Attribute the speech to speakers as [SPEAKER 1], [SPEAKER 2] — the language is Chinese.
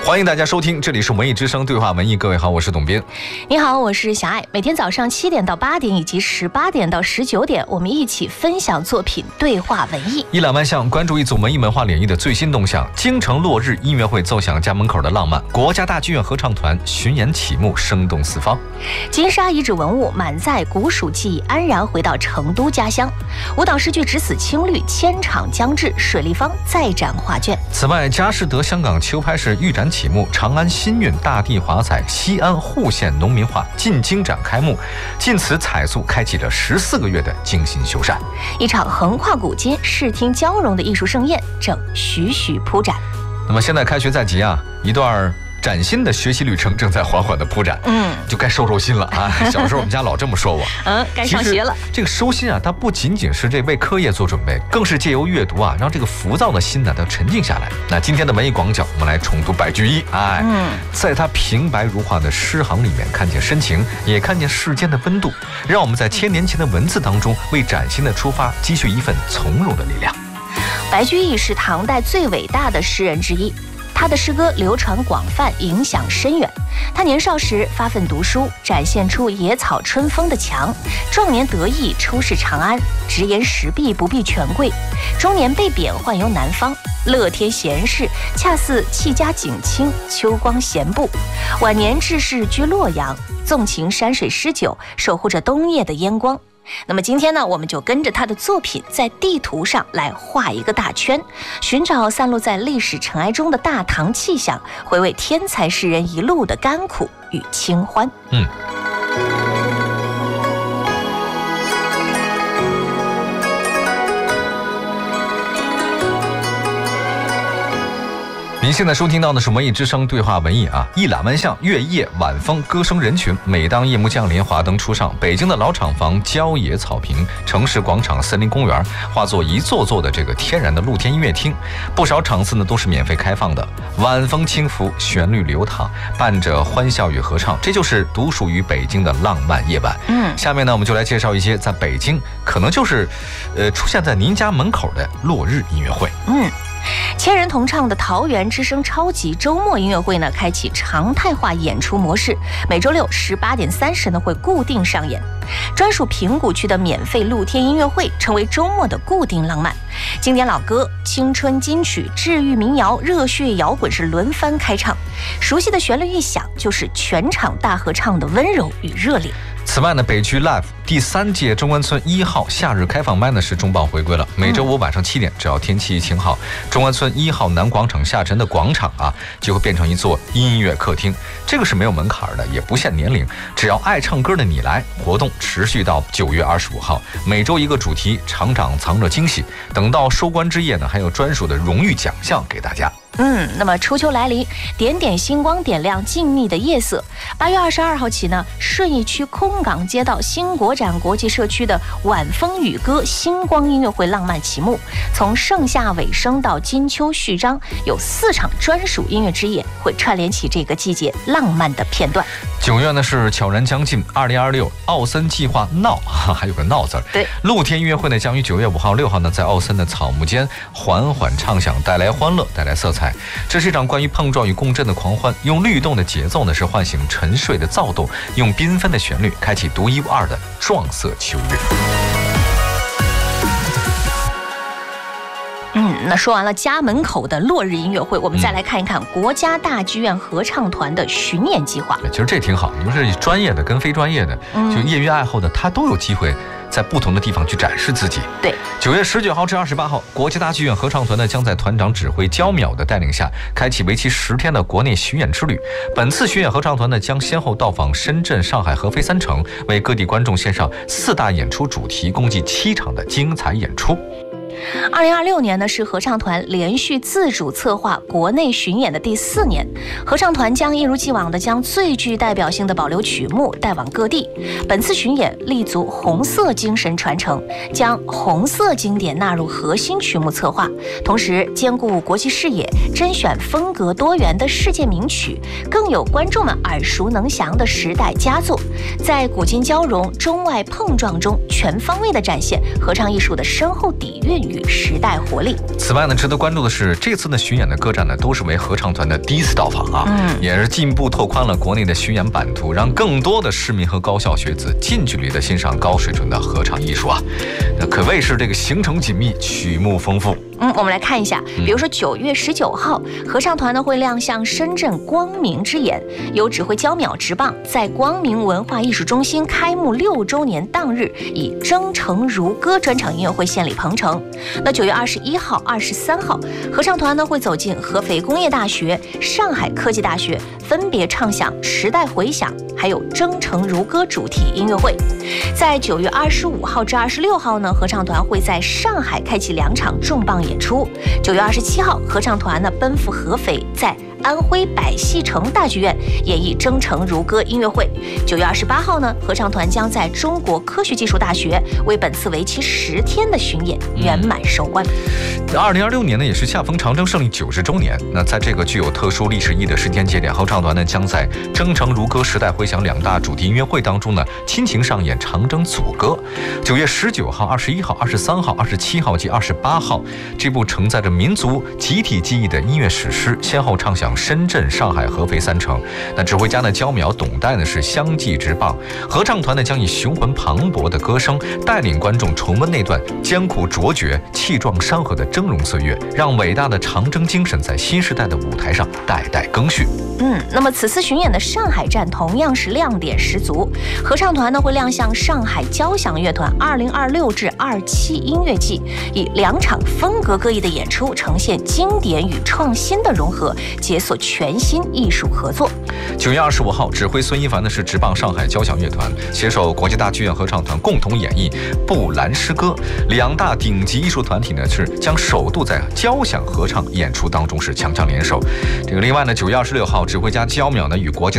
[SPEAKER 1] 欢迎大家收听，这里是文艺之声对话文艺。各位好，我是董斌。
[SPEAKER 2] 你好，我是小爱。每天早上7点到8点以及18点到19点，我们一起分享作品，对话文艺。
[SPEAKER 1] 一览万象，关注一组文艺文化领域的最新动向。京城落日音乐会奏响家门口的浪漫，国家大剧院合唱团巡演启幕，生动四方。
[SPEAKER 2] 金沙遗址文物满载古蜀记忆，安然回到成都家乡。舞蹈诗句只死青绿，千场将至，水立方再展画卷。
[SPEAKER 1] 此外，佳士得香港球拍式预展启幕，长安新韵大地华彩，西安户县农民画进京展开幕，晋祠彩塑开启了14个月的精心修缮。
[SPEAKER 2] 一场横跨古今、视听交融的艺术盛宴正徐徐铺展。
[SPEAKER 1] 那么现在开学在即啊，一段崭新的学习旅程正在缓缓的铺展，就该收心了啊！小时候我们家老这么说我，
[SPEAKER 2] 该上学了。
[SPEAKER 1] 这个收心啊，它不仅仅是为科业做准备，更是借由阅读啊，让这个浮躁的心呢，它沉静下来。那今天的文艺广角，我们来重读白居易，在他平白如画的诗行里面，看见深情，也看见世间的温度，让我们在1000年前的文字当中，为崭新的出发积蓄一份从容的力量。
[SPEAKER 2] 白居易是唐代最伟大的诗人之一。他的诗歌流传广泛，影响深远。他年少时发奋读书，展现出野草春风的强；壮年得意，出仕长安，直言时弊，不避权贵；中年被贬，宦游南方，乐天闲适，恰似弃家景清，秋光闲步；晚年致仕居洛阳，纵情山水诗酒，守护着冬夜的烟光。那么今天呢，我们就跟着他的作品在地图上来画一个大圈，寻找散落在历史尘埃中的大唐气象，回味天才诗人一路的甘苦与清欢。
[SPEAKER 1] 您现在收听到的是文艺之声对话文艺啊，一览万象，月夜晚风，歌声人群。每当夜幕降临，华灯初上，北京的老厂房、郊野草坪、城市广场、森林公园，化作一座座的这个天然的露天音乐厅。不少场次呢都是免费开放的。晚风轻拂，旋律流淌，伴着欢笑与合唱，这就是独属于北京的浪漫夜晚。下面呢我们就来介绍一些在北京可能就是出现在您家门口的落日音乐会。
[SPEAKER 2] 千人同唱的桃园之声超级周末音乐会呢，开启常态化演出模式，每周六18点30呢会固定上演。专属平谷区的免费露天音乐会，成为周末的固定浪漫。经典老歌、青春金曲、治愈民谣、热血摇滚是轮番开唱，熟悉的旋律一响，就是全场大合唱的温柔与热烈。
[SPEAKER 1] 此外呢，北区 Live 第3届中关村1号夏日开放麦呢是重磅回归了。每周五晚上7点，只要天气晴好，中关村1号南广场下沉的广场啊，就会变成一座音乐客厅。这个是没有门槛的，也不限年龄，只要爱唱歌的你来。活动持续到9月25号，每周一个主题，场场藏着惊喜。等到收官之夜呢，还有专属的荣誉奖项给大家。
[SPEAKER 2] 那么初秋来临，点点星光点亮静谧的夜色。8月22号起呢，顺义区空港街道新国展国际社区的晚风雨歌星光音乐会浪漫启幕，从盛夏尾声到金秋序章，有4场专属音乐之夜，会串联起这个季节浪漫的片段。
[SPEAKER 1] 9月呢是悄然将近，2026奥森计划闹，还有个闹字。
[SPEAKER 2] 对，
[SPEAKER 1] 露天音乐会呢将于9月5号、6号呢在奥森的草木间缓缓唱响，带来欢乐，带来色彩。这是一场关于碰撞与共振的狂欢，用律动的节奏呢是唤醒沉睡的躁动，用缤纷的旋律开启独一无二的撞色秋月。
[SPEAKER 2] 那说完了家门口的落日音乐会，我们再来看一看国家大剧院合唱团的巡演计划。
[SPEAKER 1] 其实这挺好，就是专业的跟非专业的，就业余爱好的，他都有机会在不同的地方去展示自己。
[SPEAKER 2] 对
[SPEAKER 1] ，9月19号至28号，国家大剧院合唱团呢将在团长指挥焦淼的带领下，开启为期10天的国内巡演之旅。本次巡演合唱团呢将先后到访深圳、上海、合肥3城，为各地观众献上4大演出主题，共计7场的精彩演出。
[SPEAKER 2] 2026年呢是合唱团连续自主策划国内巡演的第4年，合唱团将一如既往的将最具代表性的保留曲目带往各地。本次巡演立足红色精神传承，将红色经典纳入核心曲目策划，同时兼顾国际视野，甄选风格多元的世界名曲，更有观众们耳熟能详的时代佳作，在古今交融、中外碰撞中全方位的展现合唱艺术的深厚底蕴与时代活力。
[SPEAKER 1] 此外呢，值得关注的是，这次的巡演的歌站呢，都是为合唱团的第一次到访啊，也是进一步拓宽了国内的巡演版图，让更多的市民和高校学子近距离的欣赏高水准的合唱艺术啊，可谓是这个行程紧密，曲目丰富。
[SPEAKER 2] 我们来看一下，比如说9月19号，合唱团呢会亮相深圳光明之眼，由指挥焦淼执棒，在光明文化艺术中心开幕6周年当日，以征程如歌专场音乐会献礼鹏程。那9月21号、23号，合唱团呢会走进合肥工业大学、上海科技大学，分别唱响《时代回响》还有《征程如歌》主题音乐会。在9月25号至26号呢，合唱团会在上海开启2场重磅演出。9月27号，合唱团呢奔赴合肥，在安徽百戏城大剧院演绎《征程如歌》音乐会。9月28号呢，合唱团将在中国科学技术大学为本次为期10天的巡演圆满收官。
[SPEAKER 1] 2026年呢，也是恰逢长征胜利90周年。那在这个具有特殊历史意义的时间节点，合唱团呢将在《征程如歌》《时代回响》2大主题音乐会当中呢，亲情上演长征组歌。9月19号、21号、23号、27号及28号，这部承载着民族集体记忆的音乐史诗，先后唱响深圳、上海、合肥3城。那指挥家呢焦淼、董岱呢是相继执棒，合唱团呢将以雄浑磅礴的歌声带领观众重温那段艰苦卓绝、气壮山河的峥嵘岁月，让伟大的长征精神在新时代的舞台上代代更续。
[SPEAKER 2] 那么此次巡演的上海站同样是亮点十足，合唱团呢会亮相上海交响乐团2026至27音乐季，以2场风格各异的演出，呈现经典与创新的融合，解锁全新艺术合作。
[SPEAKER 1] 9月25号，指挥孙一凡呢是执棒上海交响乐团，携手国际大剧院合唱团共同演绎布兰诗歌，2大顶级艺术团体呢是将首度在交响合唱演出当中是强强联手。另外呢，9月26号，指挥家焦淼呢与国际